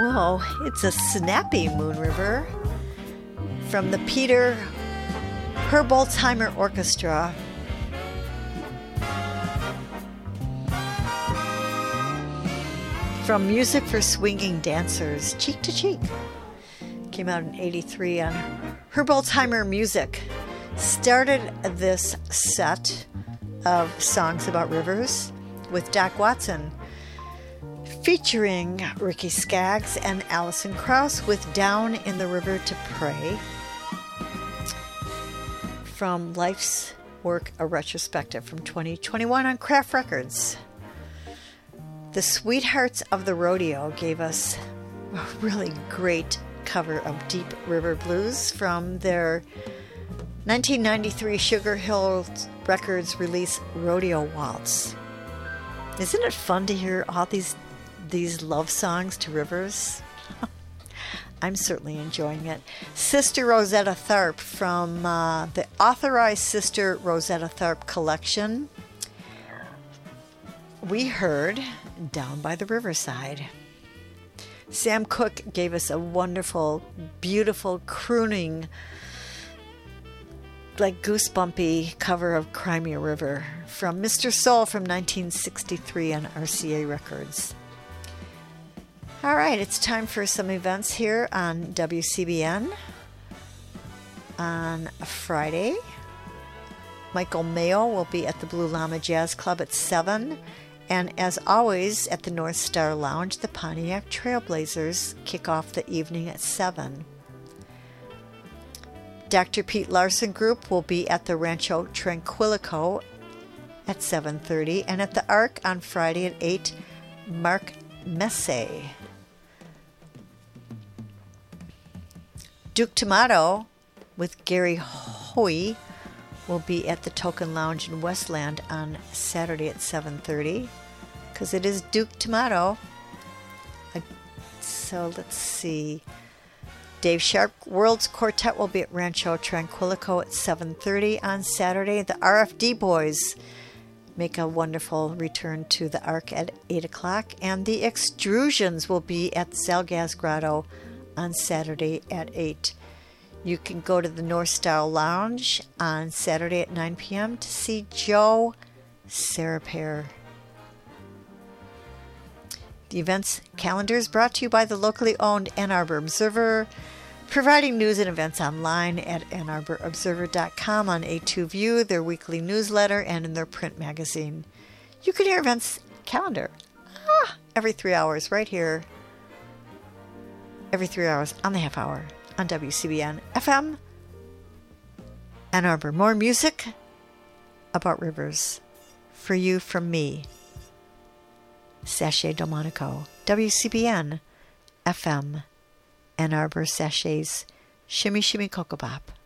Oh, it's a snappy Moon River from the Peter Herbolzheimer Orchestra. From Music for Swinging Dancers, Cheek to Cheek. Came out in '83 on Herbolzheimer Music. Started this set of songs about rivers with Doc Watson, featuring Ricky Skaggs and Alison Krauss with Down in the River to Pray. From Life's Work, a retrospective from 2021 on Craft Records. The Sweethearts of the Rodeo gave us a really great cover of Deep River Blues from their 1993 Sugar Hill Records release, Rodeo Waltz. Isn't it fun to hear all these love songs to rivers? I'm certainly enjoying it. Sister Rosetta Tharpe from the Authorized Sister Rosetta Tharpe collection. We heard Down by the Riverside. Sam Cooke gave us a wonderful, beautiful, crooning, like goosebumpy cover of Crimea River from Mr. Soul from 1963 on RCA Records. All right, it's time for some events here on WCBN. On Friday, Michael Mayo will be at the Blue Llama Jazz Club at 7. And as always, at the North Star Lounge, the Pontiac Trailblazers kick off the evening at 7. Dr. Pete Larson Group will be at the Rancho Tranquilico at 7:30. And at the Ark on Friday at 8, Mark Messe. Duke Tomato with Gary Hoey will be at the Token Lounge in Westland on Saturday at 7:30, because it is Duke Tomato. So let's see. Dave Sharp World's Quartet will be at Rancho Tranquilico at 7:30 on Saturday. The RFD Boys make a wonderful return to the Ark at 8 o'clock. And the Extrusions will be at Zalgaz Grotto on Saturday at 8. You can go to the North Star Lounge on Saturday at 9 p.m. to see Joe Sarapere. The events calendar is brought to you by the locally owned Ann Arbor Observer, providing news and events online at AnnArborObserver.com, on A2View, their weekly newsletter, and in their print magazine. You can hear events calendar every 3 hours right here, every 3 hours on the half hour on WCBN FM Ann Arbor. More music about rivers for you from me, Sachet Delmonico. WCBN FM Ann Arbor Sachets Shimmy Shimmy Cocoa Bop.